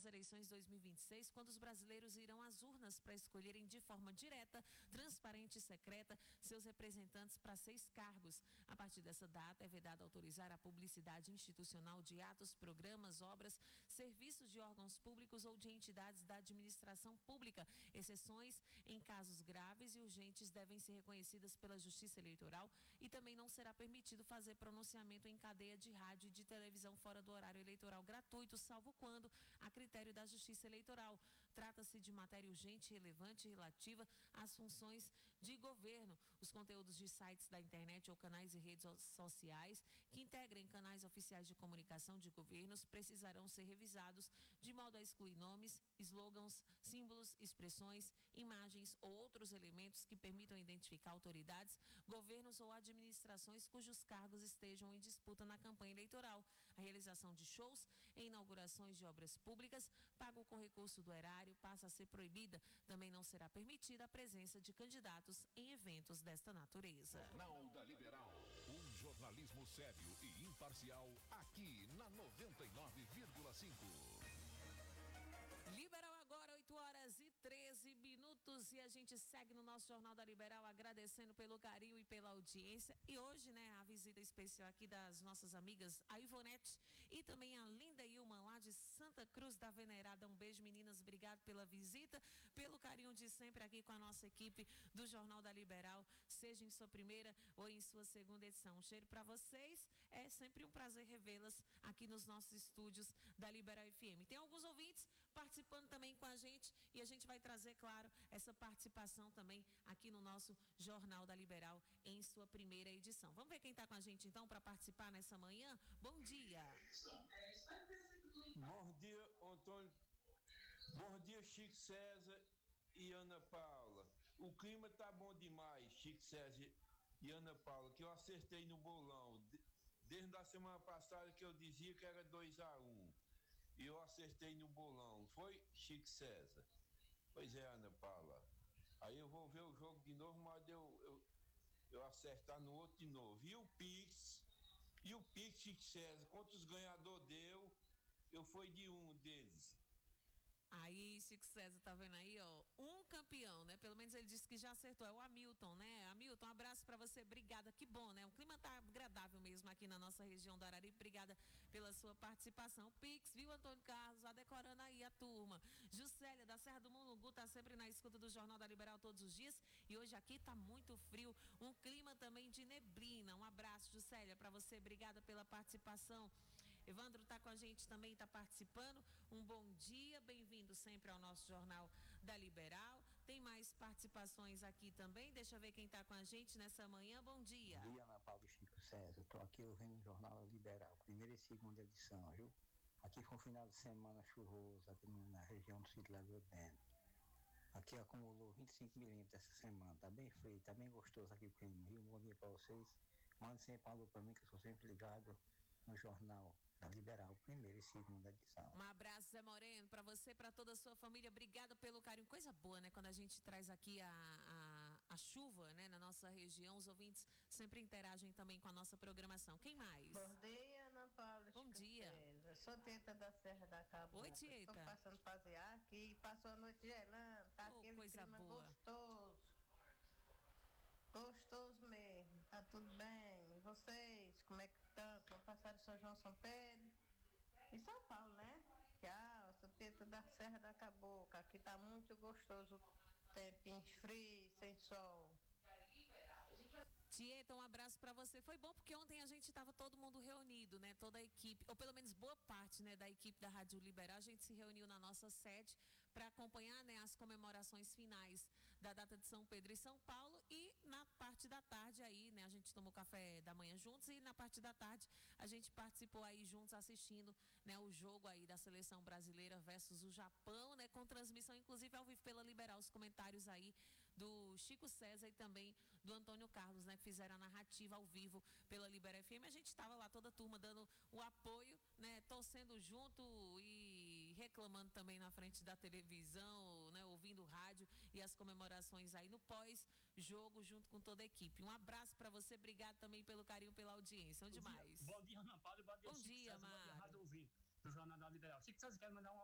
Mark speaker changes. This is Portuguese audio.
Speaker 1: eleições 2026, quando os brasileiros irão às urnas para escolherem de forma direta, transparente e secreta seus representantes para 6 cargos. A partir dessa data, é vedado autorizar a publicidade institucional de atos, programas, obras, serviços de órgãos públicos ou de entidades da administração pública. Exceções em casos graves e urgentes devem ser reconhecidas pela Justiça Eleitoral e também não será permitido fazer pronunciamento em cadeia de rádio e de televisão fora do horário eleitoral gratuito, salvo quando, a critério da Justiça Eleitoral, trata-se de matéria urgente, relevante e relativa às funções de governo. Os conteúdos de sites da internet ou canais e redes sociais que integrem canais oficiais de comunicação de governos precisarão ser revisados de modo a excluir nomes, slogans, símbolos, expressões, imagens ou outros elementos que permitam identificar autoridades, governos ou administrações cujos cargos estejam em disputa na campanha eleitoral. A realização de shows e inaugurações de obras públicas, pago com recurso do erário, passa a ser proibida. Também não será permitida a presença de candidatos em eventos desta natureza.
Speaker 2: Jornal da Liberal, um jornalismo sério e imparcial aqui na 99,5.
Speaker 1: Liberal agora, 8h13 e a gente segue no nosso Jornal da Liberal agradecendo pelo carinho e pela audiência. E hoje, a visita especial aqui das nossas amigas, a Ivonete e também a Linda Ilman lá de Santa Cruz da Venerada. Um beijo, meninas, obrigado pela visita, pelo carinho de sempre aqui com a nossa equipe do Jornal da Liberal, seja em sua primeira ou em sua segunda edição. Um cheiro para vocês, é sempre um prazer revê-las aqui nos nossos estúdios da Liberal FM. Tem alguns ouvintes participando também com a gente e a gente vai trazer, claro, essa participação também aqui no nosso Jornal da Liberal em sua primeira edição. Vamos ver quem está com a gente então para participar nessa manhã? Bom dia.
Speaker 3: Bom dia, Antônio. Bom dia, Chico César e Ana Paula. O clima tá bom demais, Chico César e Ana Paula, que eu acertei no bolão. Desde a semana passada que eu dizia que era 2-1. E eu acertei no bolão. Foi, Chico César? Pois é, Ana Paula. Aí eu vou ver o jogo de novo, mas eu acertar no outro de novo. E o Pix, Chico César, quantos ganhadores deu? Eu fui de um deles.
Speaker 1: Aí, Chico César, tá vendo aí, ó, um campeão, Pelo menos ele disse que já acertou, é o Hamilton, Hamilton, um abraço pra você, obrigada, que bom, O clima tá agradável mesmo aqui na nossa região do Araripe, obrigada pela sua participação. Pix, viu, Antônio Carlos, já decorando aí a turma. Juscelia, da Serra do Mulungu, tá sempre na escuta do Jornal da Liberal todos os dias e hoje aqui tá muito frio, um clima também de neblina. Um abraço, Juscelia, pra você, obrigada pela participação. Evandro está com a gente também, está participando. Um bom dia, bem-vindo sempre ao nosso Jornal da Liberal. Tem mais participações aqui também. Deixa eu ver quem está com a gente nessa manhã. Bom dia.
Speaker 4: Bom dia, Ana Paula e Chico César. Estou aqui ouvindo o Jornal da Liberal, primeira e segunda edição, viu? Aqui foi um final de semana chuvoso, aqui na região do Sítio Lagoa Bento. Aqui acumulou 25 milímetros essa semana. Está bem frio, está bem gostoso aqui o clima, viu? Bom dia para vocês. Mande sempre um alô para mim, que eu sou sempre ligado no Jornal da Liberal, primeira e segunda edição.
Speaker 1: Um abraço, Zé Moreno, para você, para toda a sua família. Obrigada pelo carinho. Coisa boa, quando a gente traz aqui a chuva, na nossa região. Os ouvintes sempre interagem também com a nossa programação. Quem mais?
Speaker 5: Bom dia, Ana Paula.
Speaker 1: Bom dia.
Speaker 5: Eu sou Tieta da Serra da Cabo.
Speaker 1: Oi, Tieta.
Speaker 5: Estou passando fazer aqui, passou a noite gelando, tá aquele
Speaker 1: coisa
Speaker 5: clima
Speaker 1: boa.
Speaker 5: Gostoso mesmo, tá tudo bem. E vocês, como é que estão? Como passaram São João, São Pedro? E São Paulo, Tchau, sou Tieta da Serra da Cabocla. Aqui tá muito gostoso, tempinho frio, sem sol.
Speaker 1: Tieta, um abraço para você. Foi bom porque ontem a gente estava todo mundo reunido, toda a equipe, ou pelo menos boa parte, da equipe da Rádio Liberal. A gente se reuniu na nossa sede para acompanhar, as comemorações finais da data de São Pedro e São Paulo. E na parte da tarde aí, a gente tomou café da manhã juntos e na parte da tarde a gente participou aí juntos assistindo, o jogo aí da seleção brasileira versus o Japão, com transmissão inclusive ao vivo pela Liberal. Os comentários aí do Chico César e também do Antônio Carlos, que fizeram a narrativa ao vivo pela Libera FM. A gente estava lá, toda a turma, dando o apoio, torcendo junto e reclamando também na frente da televisão, ouvindo rádio e as comemorações aí no pós-jogo junto com toda a equipe. Um abraço para você, obrigado também pelo carinho, pela audiência. Onde mais?
Speaker 6: Bom dia, Ana Paula, bom dia,
Speaker 1: Bom dia,
Speaker 6: Mário. Bom dia, Rádio Ouvinte, do Jornal da Liberal. Chico César, quero mandar um